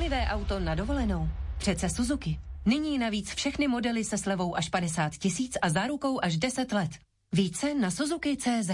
spolehlivé auto na dovolenou? Přece Suzuki. Nyní navíc všechny modely se slevou až 50 000 a zárukou až 10 let. Více na Suzuki.cz.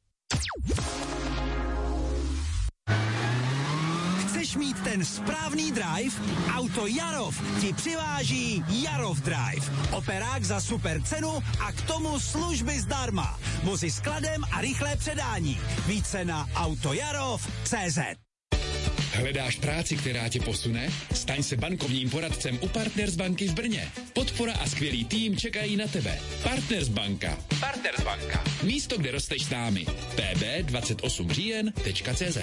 Chceš mít ten správný drive? Auto Jarov ti přiváží Jarov Drive. Operák za super cenu a k tomu služby zdarma. Vozy s kladem a rychlé předání. Více na autojarov.cz. Hledáš práci, která tě posune? Staň se bankovním poradcem u Partners banky v Brně. Podpora a skvělý tým čekají na tebe. Partners banka. Partners banka. Místo, kde rosteš s námi. pb28říjen.cz.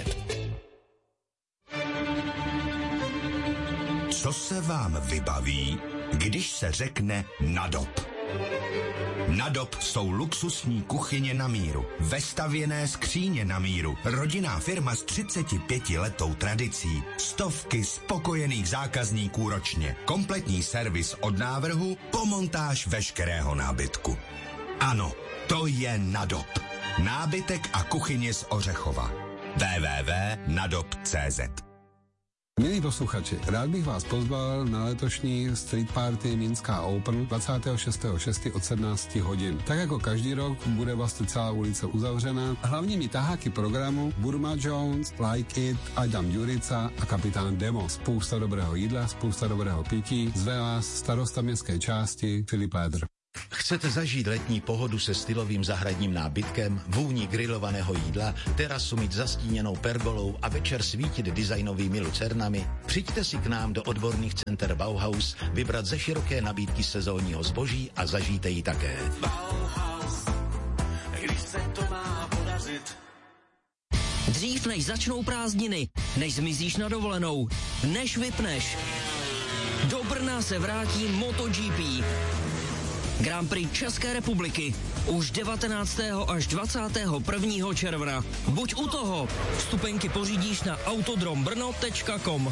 Co se vám vybaví, když se řekne Nadop? Nadop jsou luxusní kuchyně na míru, vestavěné skříně na míru, rodinná firma s 35letou tradicí, stovky spokojených zákazníků ročně, kompletní servis od návrhu po montáž veškerého nábytku. Ano, to je Nadop. Nábytek a kuchyně z Ořechova. www.nadop.cz. Milí posluchači, rád bych vás pozval na letošní street party Minská Open 26.6. od 17 hodin. Tak jako každý rok bude vlastně celá ulice uzavřena. Hlavními taháky programu Burma Jones, Like It, Adam Jurica a kapitán Demo. Spousta dobrého jídla, spousta dobrého pití. Zve vás starosta městské části Filip Lédr. Chcete zažít letní pohodu se stylovým zahradním nábytkem, vůni grilovaného jídla, terasu mít zastíněnou pergolou a večer svítit designovými lucernami? Přijďte si k nám do odborných center Bauhaus, vybrat ze široké nabídky sezónního zboží a zažijte ji také. Bauhaus, když se to má podařit. Dřív než začnou prázdniny, než zmizíš na dovolenou, než vypneš. Do Brna se vrátí MotoGP. Grand Prix České republiky už 19. až 21. června. Buď u toho. Vstupenky pořídíš na autodrombrno.com.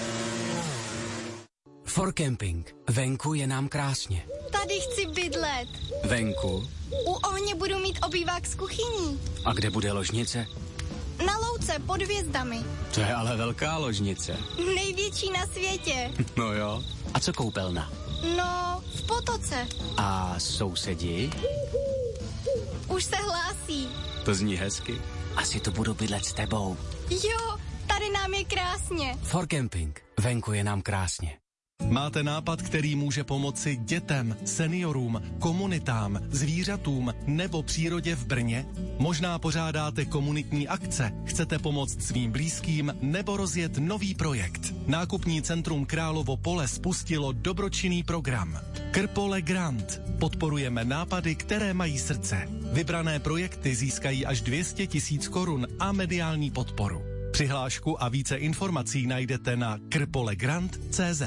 For Camping. Venku je nám krásně. Tady chci bydlet. Venku? U ohně budu mít obývák s kuchyní. A kde bude ložnice? Na louce pod hvězdami. To je ale velká ložnice. Největší na světě. No jo. A co koupelna? No, v potoce. A sousedi? Už se hlásí. To zní hezky. Asi to budu bydlet s tebou. Jo, tady nám je krásně. For Camping. Venku je nám krásně. Máte nápad, který může pomoci dětem, seniorům, komunitám, zvířatům nebo přírodě v Brně? Možná pořádáte komunitní akce, chcete pomoct svým blízkým nebo rozjet nový projekt. Nákupní centrum Královo Pole spustilo dobročinný program Krpole Grant. Podporujeme nápady, které mají srdce. Vybrané projekty získají až 200 000 korun a mediální podporu. Přihlášku a více informací najdete na krpolegrant.cz.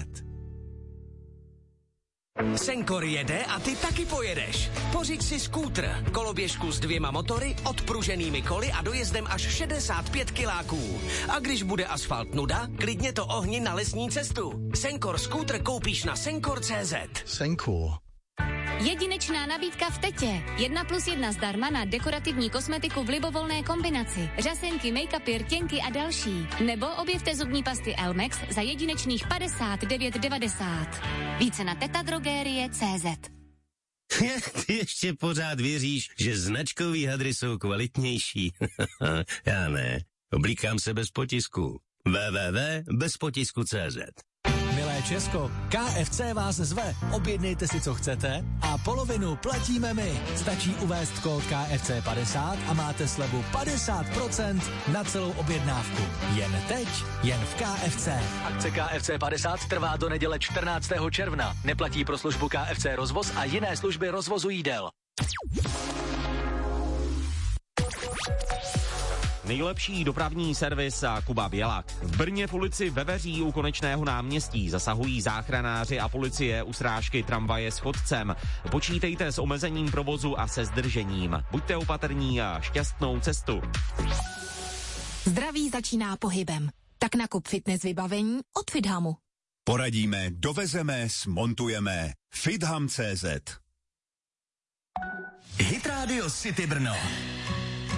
Senkor jede a ty taky pojedeš. Pořiď si skútr, koloběžku s 2 motory, odpruženými koly a dojezdem až 65 kiláků. A když bude asfalt nuda, klidně to ohni na lesní cestu. Senkor skútr koupíš na senkor.cz. Senkor. Jedinečná nabídka v Tetě. 1+1 zdarma na dekorativní kosmetiku v libovolné kombinaci. Řasenky, make-upy, rtěnky a další. Nebo objevte zubní pasty Elmex za jedinečných 59,90. Více na tetadrogerie.cz. Ty ještě pořád věříš, že značkový hadry jsou kvalitnější? Já ne. Oblíkám se bez potisku. www.bezpotisku.cz. Milé Česko, KFC vás zve. Objednejte si, co chcete a polovinu platíme my. Stačí uvést kód KFC 50 a máte slevu 50% na celou objednávku. Jen teď, jen v KFC. Akce KFC 50 trvá do neděle 14. června. Neplatí pro službu KFC rozvoz a jiné služby rozvozu jídel. Nejlepší dopravní servis a Kuba Bělak. V Brně v ulici Veveří u Konečného náměstí zasahují záchranáři a policie u srážky tramvaje s chodcem. Počítejte s omezením provozu a se zdržením. Buďte opatrní a šťastnou cestu. Zdraví začíná pohybem. Tak nakup fitness vybavení od Fithamu. Poradíme, dovezeme, smontujeme. Fitham.cz. Hit Radio City Brno.